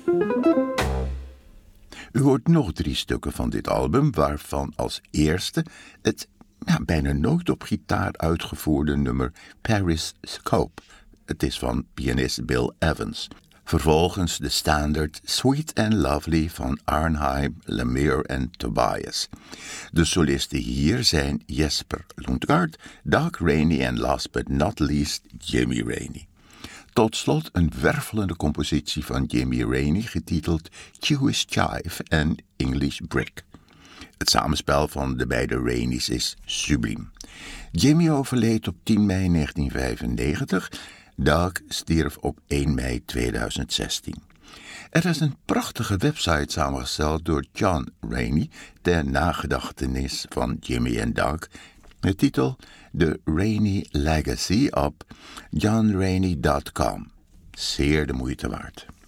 U hoort nog 3 stukken van dit album, waarvan als eerste het bijna nooit op gitaar uitgevoerde nummer Paris Scope. Het is van pianist Bill Evans. Vervolgens de standaard Sweet and Lovely van Arnheim, Lemire en Tobias. De solisten hier zijn Jesper Lundgaard, Doug Rainey en last but not least Jimmy Rainey. Tot slot een wervelende compositie van Jimmy Rainey getiteld Jewish Chive en English Brick. Het samenspel van de beide Raineys is subliem. Jimmy overleed op 10 mei 1995, Doug stierf op 1 mei 2016. Er is een prachtige website samengesteld door John Rainey ter nagedachtenis van Jimmy en Doug. De titel The Rainey Legacy op johnrainey.com. Zeer de moeite waard.